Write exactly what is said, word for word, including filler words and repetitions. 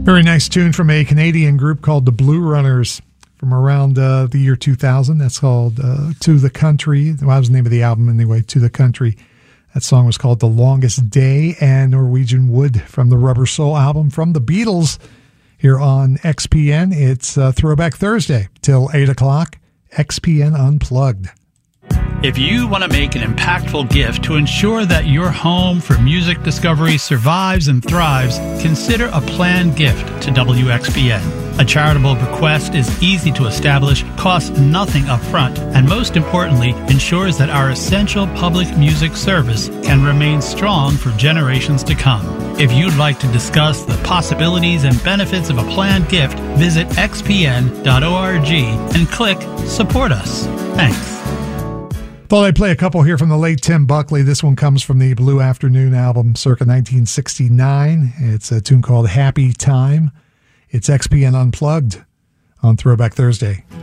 Very nice tune from a Canadian group called the Blue Runners from around uh, the year two thousand. That's called uh, To the Country. Well, that was the name of the album anyway, To the Country. That song was called The Longest Day, and Norwegian Wood from the Rubber Soul album from the Beatles here on X P N. It's uh, Throwback Thursday till eight o'clock, X P N Unplugged. If you want to make an impactful gift to ensure that your home for music discovery survives and thrives, consider a planned gift to W X P N. A charitable bequest is easy to establish, costs nothing upfront, and most importantly, ensures that our essential public music service can remain strong for generations to come. If you'd like to discuss the possibilities and benefits of a planned gift, visit x p n dot org and click Support Us. Thanks. Thought I'd play a couple here from the late Tim Buckley. This one comes from the Blue Afternoon album circa nineteen sixty-nine. It's a tune called Happy Time. It's X P N Unplugged on Throwback Thursday.